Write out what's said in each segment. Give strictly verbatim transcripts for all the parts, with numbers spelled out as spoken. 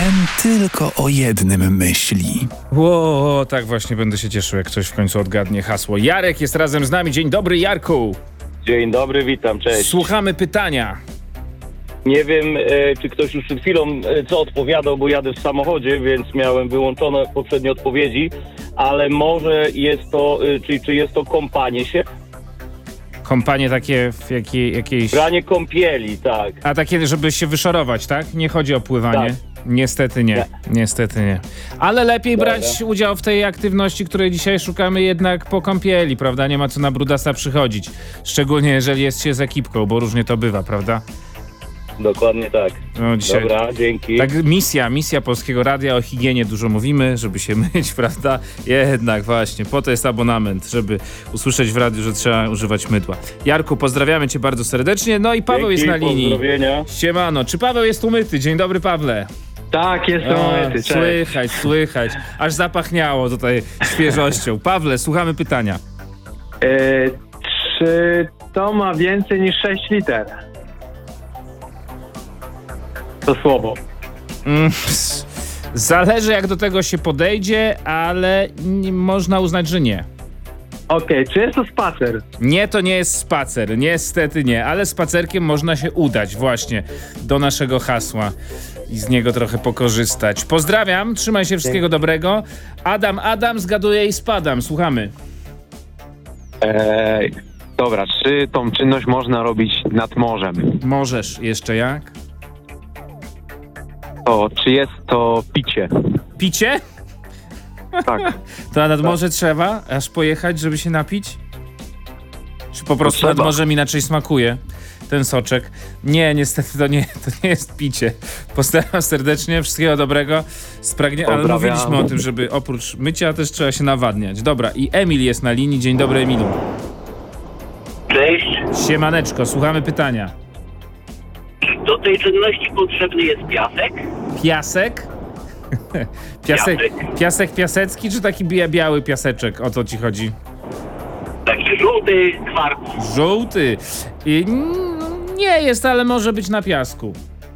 ten tylko o jednym myśli. Ło, tak właśnie będę się cieszył, jak ktoś w końcu odgadnie hasło. Jarek jest razem z nami. Dzień dobry, Jarku. Dzień dobry, witam, cześć. Słuchamy pytania. Nie wiem, e, czy ktoś już przed chwilą e, co odpowiadał, bo jadę w samochodzie, więc miałem wyłączone poprzednie odpowiedzi, ale może jest to, e, czy, czy jest to kąpanie się? Kompanie takie w jakiej, jakiejś... Branie kąpieli, tak. A takie, żeby się wyszorować, tak? Nie chodzi o pływanie. Tak. Niestety nie. Nie. Niestety nie. Ale lepiej Dobra. brać udział w tej aktywności, której dzisiaj szukamy jednak po kąpieli, prawda? Nie ma co na brudasa przychodzić. Szczególnie jeżeli jest się z ekipką, bo różnie to bywa, prawda? Dokładnie tak. No, dzisiaj... Dobra, dzięki. Tak, misja, misja Polskiego Radia, o higienie dużo mówimy, żeby się myć, prawda? Jednak właśnie, po to jest abonament, żeby usłyszeć w radiu, że trzeba używać mydła. Jarku, pozdrawiamy cię bardzo serdecznie, no i Paweł Dzięki, jest na linii. pozdrowienia. Siemano, czy Paweł jest umyty? Dzień dobry, Pawle. Tak, jestem A, umyty, cześć. słychać, słychać, aż zapachniało tutaj świeżością. Pawle, słuchamy pytania. E, czy to ma więcej niż sześć liter? To słowo. Mm, ps, zależy jak do tego się podejdzie, ale nie, można uznać, że nie. Okej, czy jest to spacer? Nie, to nie jest spacer, niestety nie, ale spacerkiem można się udać właśnie do naszego hasła i z niego trochę pokorzystać. Pozdrawiam, trzymaj się, wszystkiego dobrego. Adam, Adam, zgaduję i spadam, słuchamy. Eee, dobra, czy tą czynność można robić nad morzem? Możesz jeszcze jak? To czy jest to picie? Picie? Tak. To nad morze trzeba, aż pojechać, żeby się napić? Czy po prostu nad trzeba. morzem inaczej smakuje ten soczek? Nie, niestety to nie, to nie jest picie. Pozdrawiam serdecznie, wszystkiego dobrego. Spragnie... Ale Pozdrawiam. mówiliśmy o tym, żeby oprócz mycia też trzeba się nawadniać. Dobra, i Emil jest na linii. Dzień dobry, Emilu. Cześć. Siemaneczko, słuchamy pytania. Do tej czynności potrzebny jest piasek? Piasek? Piasek, Piasek. piasek piasecki, czy taki bia- biały piaseczek? O to ci chodzi? Taki żółty kwarc. Żółty. I, no, nie jest, ale może być na piasku.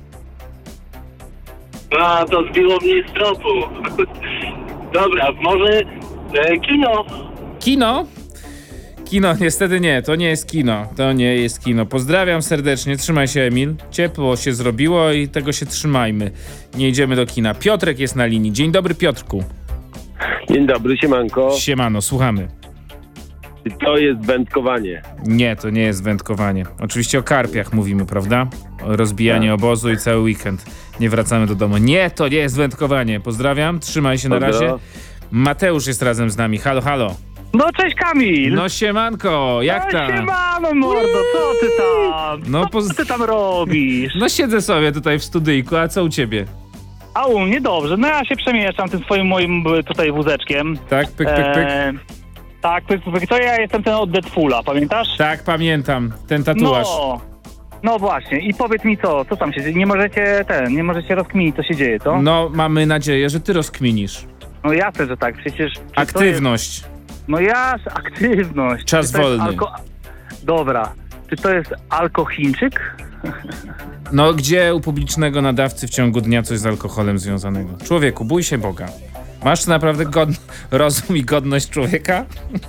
A, to zbiło mnie z tropu. Dobra, może e, kino? Kino? Kino, niestety nie, to nie jest kino, to nie jest kino. Pozdrawiam serdecznie, trzymaj się, Emil. Ciepło się zrobiło i tego się trzymajmy. Nie idziemy do kina. Piotrek jest na linii. Dzień dobry, Piotrku. Dzień dobry, siemanko. Siemano, słuchamy. Czy to jest wędkowanie? Nie, to nie jest wędkowanie. Oczywiście o karpiach mówimy, prawda? O rozbijaniu obozu i cały weekend. Nie wracamy do domu. Nie, to nie jest wędkowanie. Pozdrawiam, trzymaj się na razie. Mateusz jest razem z nami. Halo, halo. No cześć Kamil! No siemanko, jak no, tam? siemano mordo, co ty tam? No, co poz- ty tam robisz? No siedzę sobie tutaj w studyjku, a co u ciebie? A u mnie dobrze, no ja się przemieszczam tym swoim moim y, tutaj wózeczkiem. Tak, pyk, pyk, pyk. E, tak, pyk, pyk, to ja jestem ten od Deadpoola, pamiętasz? Tak, pamiętam, ten tatuaż. No, no właśnie i powiedz mi co, co tam się dzieje? Nie możecie ten, nie możecie rozkminić co się dzieje, co? No, mamy nadzieję, że ty rozkminisz. No jasne, że tak, przecież... czy to jest- Aktywność. No jas, aktywność. Czas Czy to jest wolny. Alko... Dobra, czy to jest alkochińczyk? No, gdzie u publicznego nadawcy w ciągu dnia coś z alkoholem związanego? Człowieku, bój się Boga. Masz naprawdę godn- rozum i godność człowieka?